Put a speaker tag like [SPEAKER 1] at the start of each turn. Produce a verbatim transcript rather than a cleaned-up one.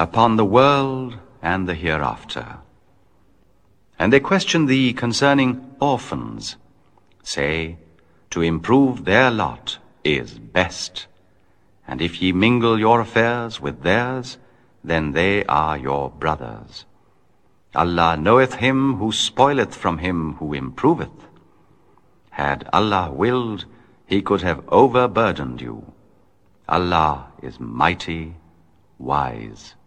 [SPEAKER 1] upon the world and the hereafter. And they question thee concerning orphans. Say, to improve their lot is best. And if ye mingle your affairs with theirs, then they are your brothers. Allah knoweth him who spoileth from him who improveth. Had Allah willed, he could have overburdened you. Allah is mighty, wise.